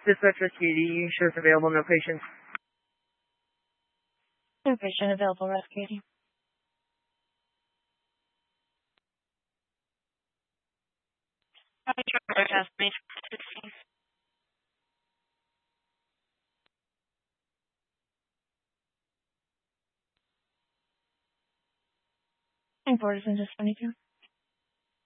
Dispatch Rescue, insurance available, no patients. No patient available, rescue team. Test 16. And Florida's in just 22.